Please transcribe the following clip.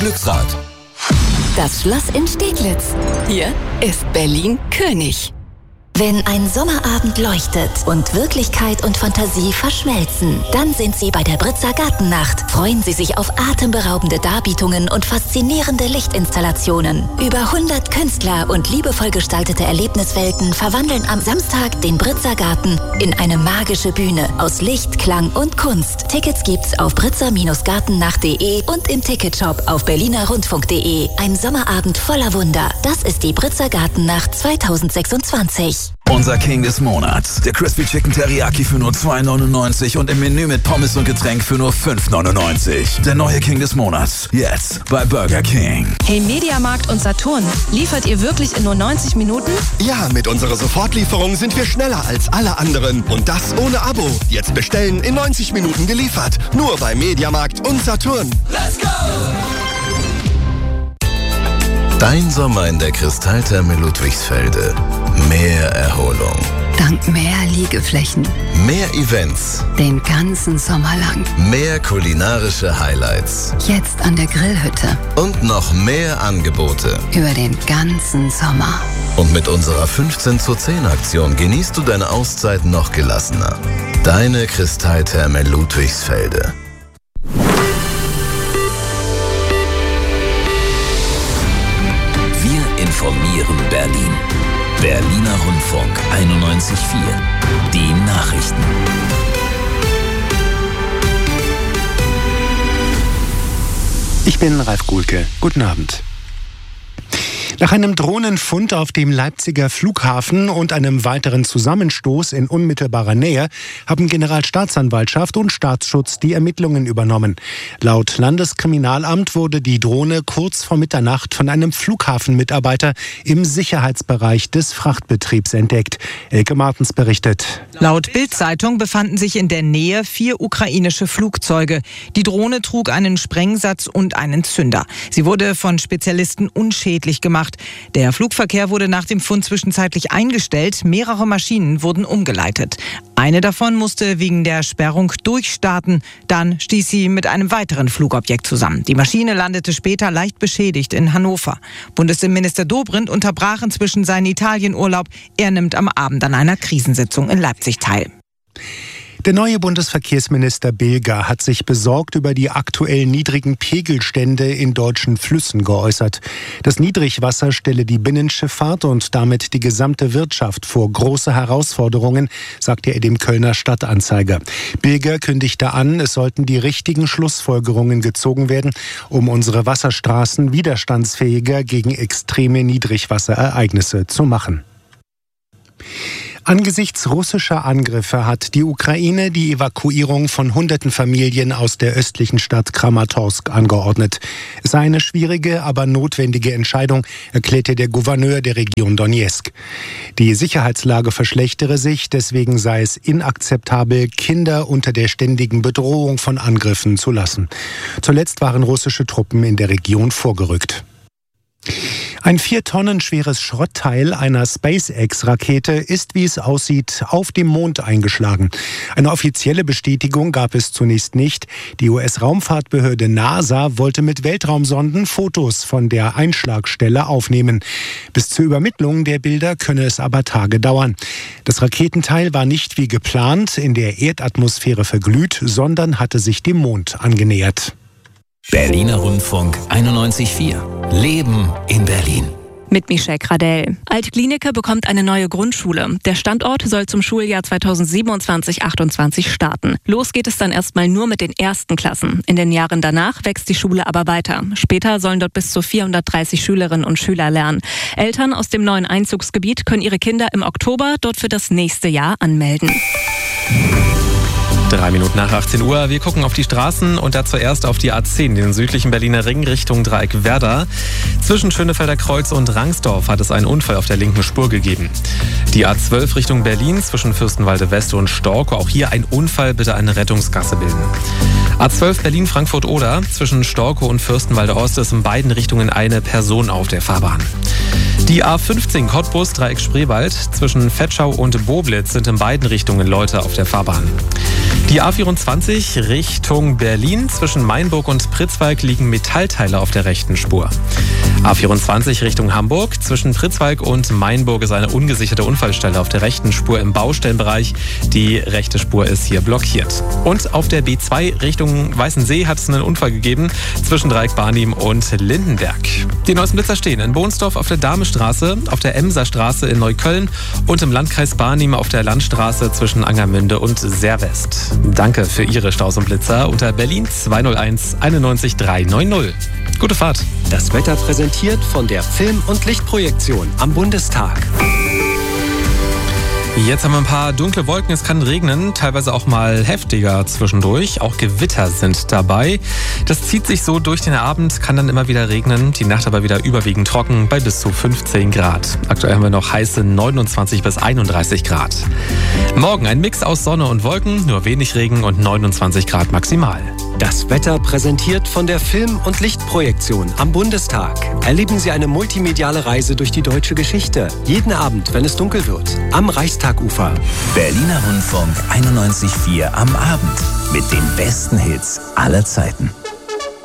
Glücksrad. Das Schloss in Steglitz. Hier ist Berlin König. Wenn ein Sommerabend leuchtet und Wirklichkeit und Fantasie verschmelzen, dann sind Sie bei der Britzer Gartennacht. Freuen Sie sich auf atemberaubende Darbietungen und faszinierende Lichtinstallationen. Über 100 Künstler und liebevoll gestaltete Erlebniswelten verwandeln am Samstag den Britzer Garten in eine magische Bühne aus Licht, Klang und Kunst. Tickets gibt's auf britzer-gartennacht.de und im Ticketshop auf berlinerrundfunk.de. Ein Sommerabend voller Wunder. Das ist die Britzer Gartennacht 2026. Unser King des Monats. Der Crispy Chicken Teriyaki für nur $2,99 und im Menü mit Pommes und Getränk für nur $5,99. Der neue King des Monats. Jetzt bei Burger King. Hey Mediamarkt und Saturn, liefert ihr wirklich in nur 90 Minuten? Ja, mit unserer Sofortlieferung sind wir schneller als alle anderen. Und das ohne Abo. Jetzt bestellen, in 90 Minuten geliefert. Nur bei Mediamarkt und Saturn. Let's go! Dein Sommer in der Kristalltherme Ludwigsfelde. Mehr Erholung. Dank mehr Liegeflächen. Mehr Events. Den ganzen Sommer lang. Mehr kulinarische Highlights. Jetzt an der Grillhütte. Und noch mehr Angebote. Über den ganzen Sommer. Und mit unserer 15:10 genießt du deine Auszeit noch gelassener. Deine Kristalltherme Ludwigsfelde. Informieren Berlin. Berliner Rundfunk 91.4. Die Nachrichten. Ich bin Ralf Guhlke. Guten Abend. Nach einem Drohnenfund auf dem Leipziger Flughafen und einem weiteren Zusammenstoß in unmittelbarer Nähe haben Generalstaatsanwaltschaft und Staatsschutz die Ermittlungen übernommen. Laut Landeskriminalamt wurde die Drohne kurz vor Mitternacht von einem Flughafenmitarbeiter im Sicherheitsbereich des Frachtbetriebs entdeckt. Elke Martens berichtet. Laut Bild-Zeitung befanden sich in der Nähe 4 ukrainische Flugzeuge. Die Drohne trug einen Sprengsatz und einen Zünder. Sie wurde von Spezialisten unschädlich gemacht. Der Flugverkehr wurde nach dem Fund zwischenzeitlich eingestellt. Mehrere Maschinen wurden umgeleitet. Eine davon musste wegen der Sperrung durchstarten. Dann stieß sie mit einem weiteren Flugobjekt zusammen. Die Maschine landete später leicht beschädigt in Hannover. Bundesinnenminister Dobrindt unterbrach inzwischen seinen Italienurlaub. Er nimmt am Abend an einer Krisensitzung in Leipzig teil. Der neue Bundesverkehrsminister Bilger hat sich besorgt über die aktuell niedrigen Pegelstände in deutschen Flüssen geäußert. Das Niedrigwasser stelle die Binnenschifffahrt und damit die gesamte Wirtschaft vor große Herausforderungen, sagte er dem Kölner Stadtanzeiger. Bilger kündigte an, es sollten die richtigen Schlussfolgerungen gezogen werden, um unsere Wasserstraßen widerstandsfähiger gegen extreme Niedrigwasserereignisse zu machen. Angesichts russischer Angriffe hat die Ukraine die Evakuierung von hunderten Familien aus der östlichen Stadt Kramatorsk angeordnet. Es sei eine schwierige, aber notwendige Entscheidung, erklärte der Gouverneur der Region Donezk. Die Sicherheitslage verschlechtere sich, deswegen sei es inakzeptabel, Kinder unter der ständigen Bedrohung von Angriffen zu lassen. Zuletzt waren russische Truppen in der Region vorgerückt. Ein 4 Tonnen schweres Schrottteil einer SpaceX-Rakete ist, wie es aussieht, auf dem Mond eingeschlagen. Eine offizielle Bestätigung gab es zunächst nicht. Die US-Raumfahrtbehörde NASA wollte mit Weltraumsonden Fotos von der Einschlagstelle aufnehmen. Bis zur Übermittlung der Bilder könne es aber Tage dauern. Das Raketenteil war nicht wie geplant in der Erdatmosphäre verglüht, sondern hatte sich dem Mond angenähert. Berliner Rundfunk 91.4. Leben in Berlin. Mit Michelle Gradell. Altklinike bekommt eine neue Grundschule. Der Standort soll zum Schuljahr 2027/28 starten. Los geht es dann erstmal nur mit den ersten Klassen. In den Jahren danach wächst die Schule aber weiter. Später sollen dort bis zu 430 Schülerinnen und Schüler lernen. Eltern aus dem neuen Einzugsgebiet können ihre Kinder im Oktober dort für das nächste Jahr anmelden. 3 Minuten nach 18 Uhr. Wir gucken auf die Straßen und da zuerst auf die A10, den südlichen Berliner Ring Richtung Dreieck Werder. Zwischen Schönefelder Kreuz und Rangsdorf hat es einen Unfall auf der linken Spur gegeben. Die A12 Richtung Berlin zwischen Fürstenwalde West und Storkow. Auch hier ein Unfall, bitte eine Rettungsgasse bilden. A12 Berlin-Frankfurt-Oder. Zwischen Storkow und Fürstenwalde Ost ist in beiden Richtungen eine Person auf der Fahrbahn. Die A15 Cottbus, Dreieck Spreewald zwischen Vetschau und Boblitz sind in beiden Richtungen Leute auf der Fahrbahn. Die A24 Richtung Berlin zwischen Mainburg und Pritzwalk liegen Metallteile auf der rechten Spur. A24 Richtung Hamburg zwischen Pritzwalk und Mainburg ist eine ungesicherte Unfallstelle auf der rechten Spur im Baustellenbereich. Die rechte Spur ist hier blockiert. Und auf der B2 Richtung Weißensee hat es einen Unfall gegeben zwischen Dreieck-Barnim und Lindenberg. Die neuesten Blitzer stehen in Bohnsdorf auf der Damestraße, auf der Emserstraße in Neukölln und im Landkreis Barnim auf der Landstraße zwischen Angermünde und Servest. Danke für Ihre Staus und Blitzer unter Berlin 201 91 390. Gute Fahrt. Das Wetter präsentiert von der Film- und Lichtprojektion am Bundestag. Jetzt haben wir ein paar dunkle Wolken, es kann regnen, teilweise auch mal heftiger zwischendurch. Auch Gewitter sind dabei. Das zieht sich so durch den Abend, kann dann immer wieder regnen. Die Nacht aber wieder überwiegend trocken bei bis zu 15 Grad. Aktuell haben wir noch heiße 29 bis 31 Grad. Morgen ein Mix aus Sonne und Wolken, nur wenig Regen und 29 Grad maximal. Das Wetter präsentiert von der Film- und Lichtprojektion am Bundestag. Erleben Sie eine multimediale Reise durch die deutsche Geschichte. Jeden Abend, wenn es dunkel wird. Am Reichstagufer. Berliner Rundfunk 91,4 am Abend. Mit den besten Hits aller Zeiten.